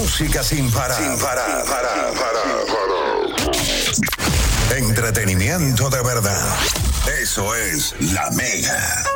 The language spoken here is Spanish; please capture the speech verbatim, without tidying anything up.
Música sin parar. Sin parar, parar, parar, parar. Entretenimiento de verdad. Eso es La Mega.